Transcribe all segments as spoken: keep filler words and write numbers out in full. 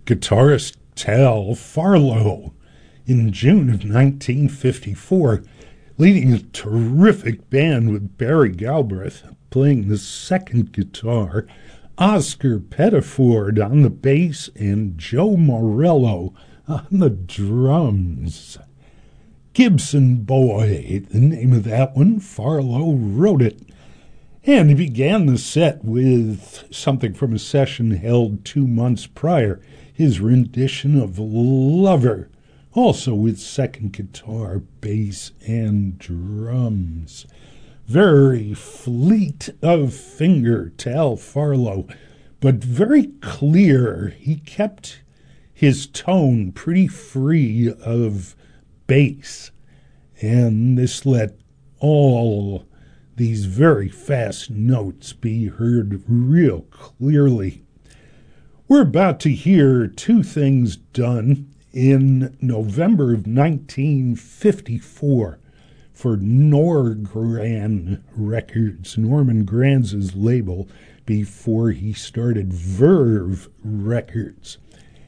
guitarist Tal Farlow in June of nineteen fifty-four, leading a terrific band with Barry Galbraith playing the second guitar, Oscar Pettiford on the bass, and Joe Morello on the drums. Gibson Boy, the name of that one. Farlow wrote it. And he began the set with something from a session held two months prior, his rendition of Lover, also with second guitar, bass, and drums. Very fleet of finger, Tal Farlow, but very clear. He kept his tone pretty free of bass, and this let all these very fast notes be heard real clearly. We're about to hear two things done in November of nineteen fifty-four for Norgran Records, Norman Granz's label, before he started Verve Records.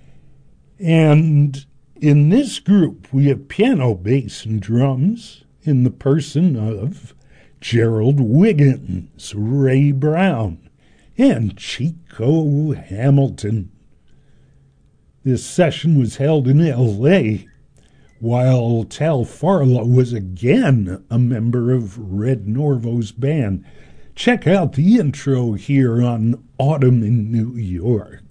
And in this group, we have piano, bass, and drums in the person of Gerald Wiggins, Ray Brown, and Chico Hamilton. This session was held in L A, while Tal Farlow was again a member of Red Norvo's band. Check out the intro here on Autumn in New York.